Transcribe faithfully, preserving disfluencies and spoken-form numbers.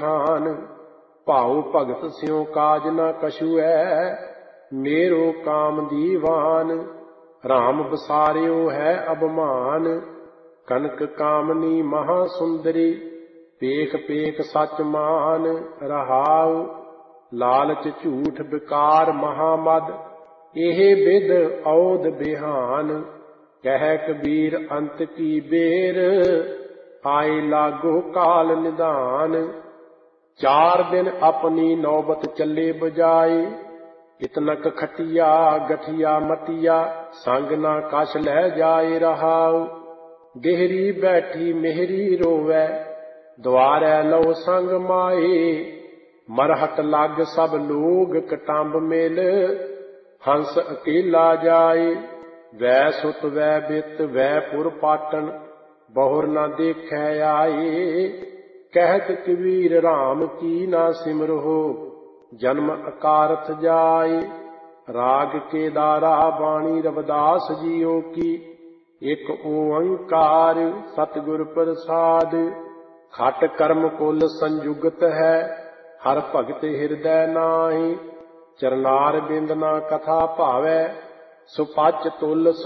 बखान। भाऊ भगत स्यों काज न कछु है, मेरो काम दीवान। राम बसारियो है अबमान, कनक कामनी महासुंदरी। पेख पेख सच मान रहाउ, लालच झूठ विकार महामद। एहे बिद औध बिहान, कह कबीर अंत की बेर। आए लागो काल निदान। चार दिन अपनी नौबत चले बजाए, इतनक खटिया गठिया मटिया। संग ना कछ लै जाए रहाउ, गेहरी बैठी मेहरी रोवै। द्वारै लो संग माए, मरहट लग सब लोग कटंब मिल। हंस अकेला जाए, वै सुत वै बित वै पुर पाटन। बहुर न देखै आए, कहत कबीर राम की ना सिमरहो। जन्म अकारथ जाए, राग केदारा बाणी रविदास जियो की। एक ओंकार सतगुर प्रसाद, खट कर्म कुल संयुगत है। हर भगत हृदय नाहि, चरनार बिंद ना कथा भावै। सुपच तुल